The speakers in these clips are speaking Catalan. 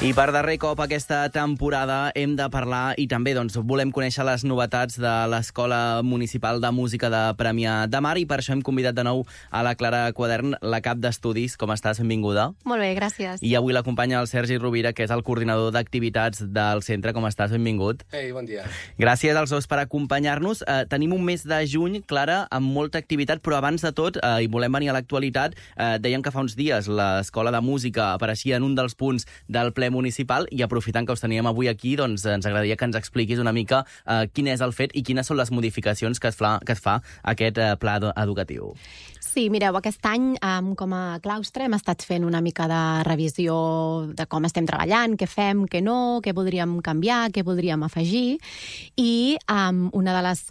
I per darrer cop aquesta temporada hem de parlar i també volem conèixer les novetats de l'Escola Municipal de Música de Premià de Mar i per això hem convidat de nou a la Clara Quadern, la cap d'estudis. Com estàs? Benvinguda. Molt bé, gràcies. I avui l'acompanya el Sergi Rovira, que és el coordinador d'activitats del centre. Com estàs? Benvingut. Ei, bon dia. Gràcies als dos per acompanyar-nos. Tenim un mes de juny, Clara, amb molta activitat, però abans de tot, i volem venir a l'actualitat, dèiem que fa uns dies l'Escola de Música apareixia en un dels punts del ple municipal i aprofitant que us teníem avui aquí, ens agradaria que ens expliquis una mica quin és el fet i quines són les modificacions que es fa aquest pla educatiu. Sí, mireu, aquest any com a claustre hem estat fent una mica de revisió de com estem treballant, què fem, què no, què voldríem canviar, què voldríem afegir i una de les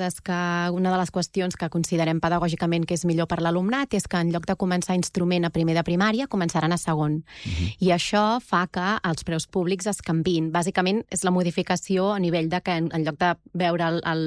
qüestions que considerem pedagògicament que és millor per l'alumnat és que en lloc de començar instrument a primer de primària començaran a segon. I això fa que els preus públics es canviïn. Bàsicament és la modificació a nivell de que en lloc de veure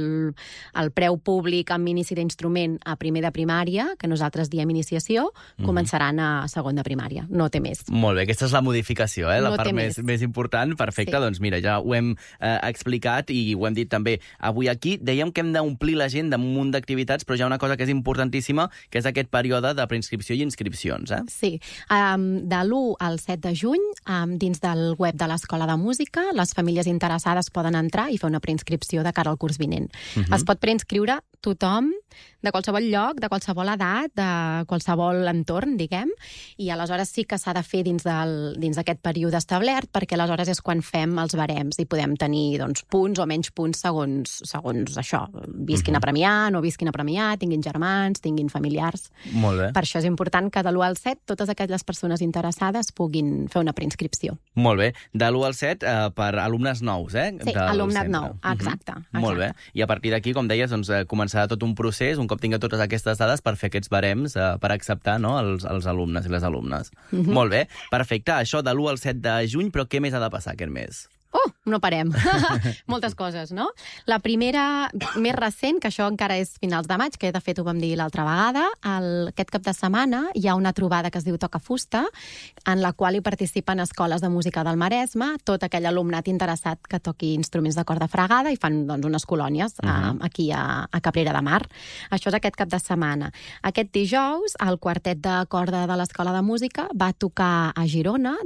el preu públic amb inici d'instrument a primer de primària, que nosaltres diem iniciació, començaran a segon de primària. No té més. Molt bé, aquesta és la modificació, la part més important. Perfecte, doncs mira, ja ho hem explicat i ho hem dit també avui aquí. Dèiem que hem d'omplir l'agenda amb un munt d'activitats, però hi ha una cosa que és importantíssima, que és aquest període de preinscripció i inscripcions. Sí, de l'1 al 7 de juny, dins del web de l'Escola de Música, les famílies interessades poden entrar i fer una preinscripció de cara al curs vinent. Es pot preinscriure tothom, de qualsevol lloc, de qualsevol edat, de qualsevol entorn, diguem, i aleshores sí que s'ha de fer dins d'aquest període establert, perquè aleshores és quan fem els barems i podem tenir punts o menys punts segons això. Visquin a Premià, no visquin a Premià, tinguin germans, tinguin familiars. Molt bé. Per això és important que de l'1 al 7 totes aquelles persones interessades puguin fer una preinscripció. Molt bé. De l'1 al 7 per alumnes nous, Sí, alumnat nou, exacte. Molt bé. I a partir d'aquí, com deies, començarà tot un procés, un cop tingueu totes aquestes dades, per fer aquests barems, per acceptar els alumnes i les alumnes. Molt bé, perfecte. Això de l'1 al 7 de juny, però què més ha de passar aquest mes? No parem. Moltes coses, no? La primera, més recent, que això encara és finals de maig, que de fet ho vam dir l'altra vegada, aquest cap de setmana hi ha una trobada que es diu Toca Fusta, en la qual hi participen escoles de música del Maresme, tot aquell alumnat interessat que toqui instruments de corda fregada i fan unes colònies aquí a Cabrera de Mar. Això és aquest cap de setmana. Aquest dijous, el quartet de corda de l'Escola de Música va tocar a Girona,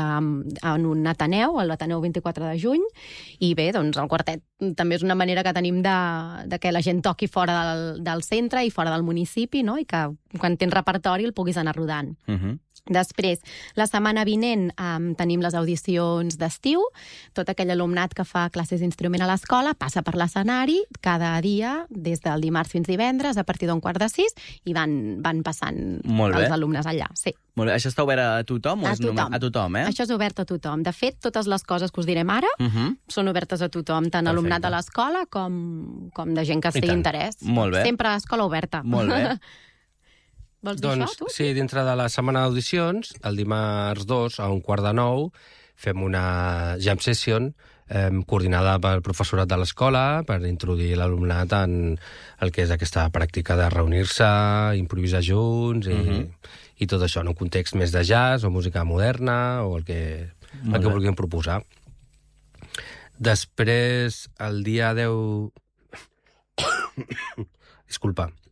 en un Ateneu, l'Ateneu 24 de juny, i bé, el quartet també és una manera que tenim de que la gent toqui fora del centre i fora del municipi, no? I que quan tens repertori el puguis anar rodant. Després, la setmana vinent tenim les audicions d'estiu. Tot aquell alumnat que fa classes d'instrument a l'escola passa per l'escenari cada dia, des del dimarts fins divendres, a partir d'5:45, i van passant els alumnes allà. Sí. Molt bé. Això està obert a tothom? A tothom. A tothom, Això és obert a tothom. De fet, totes les coses que us direm ara són obertes a tothom, tant alumnat de l'escola com de gent que estigui interès. Molt bé. Sempre escola oberta. Molt bé. Vols dir això, tu? Sí, dintre de la setmana d'audicions, el dimarts 2 a 8:45, fem una jam session coordinada pel professorat de l'escola per introduir l'alumnat en el que és aquesta pràctica de reunir-se, improvisar junts i tot això, en un context més de jazz o música moderna o el que vulguin proposar. Després, el dia 10... Disculpa.